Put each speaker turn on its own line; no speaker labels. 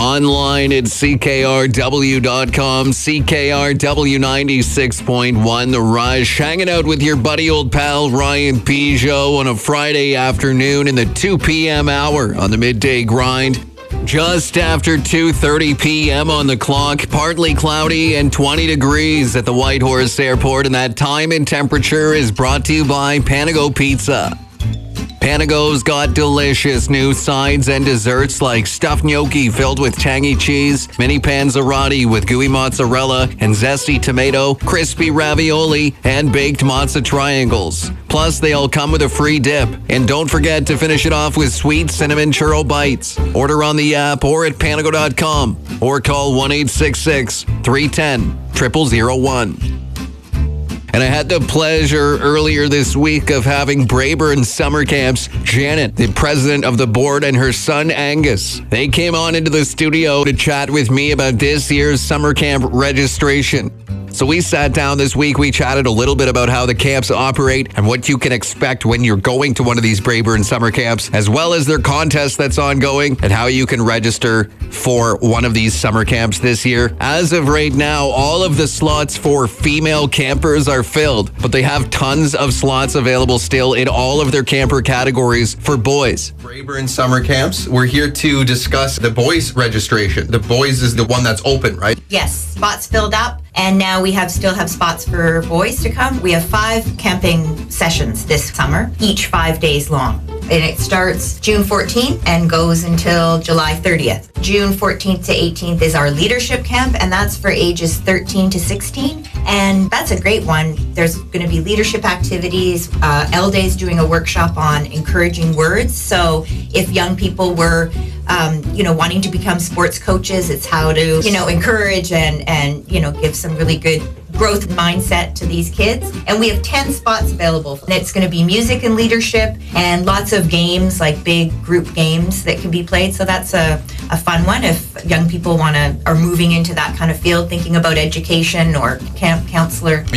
Online at CKRW.com, CKRW 96.1, The Rush. Hanging out with your buddy old pal Ryan Peugeot on a Friday afternoon in the 2 p.m. hour on the Midday Grind. Just after 2:30 p.m. on the clock, partly cloudy and 20 degrees at the Whitehorse Airport, and that time and temperature is brought to you by Panago Pizza. Panago's got delicious new sides and desserts like stuffed gnocchi filled with tangy cheese, mini panzerotti with gooey mozzarella and zesty tomato, crispy ravioli, and baked mozza triangles. Plus, they all come with a free dip. And don't forget to finish it off with sweet cinnamon churro bites. Order on the app or at panago.com or call 1-866-310-0001. And I had the pleasure earlier this week of having Braeburn Summer Camps, Janet, the president of the board, and her son Angus. They came on into the studio to chat with me about this year's summer camp registration. So we sat down this week, we chatted a little bit about how the camps operate and what you can expect when you're going to one of these Braeburn summer camps, as well as their contest that's ongoing and how you can register for one of these summer camps this year. As of right now, all of the slots for female campers are filled, but they have tons of slots available still in all of their camper categories for boys. Braeburn summer camps, we're here to discuss the boys registration. The boys is the one that's open, right?
Yes, spots filled up. And now we still have spots for boys to come. We have 5 camping sessions this summer, each 5 days long. And it starts June 14th and goes until July 30th. June 14th to 18th is our leadership camp, and that's for ages 13 to 16. And that's a great one. There's going to be leadership activities. LDA's doing a workshop on encouraging words. So if young people were wanting to become sports coaches, it's how to, encourage and give some really good growth mindset to these kids. And we have 10 spots available. And it's going to be music and leadership and lots of games, like big group games that can be played. So that's a fun one if young people are moving into that kind of field, thinking about education or camp counselor.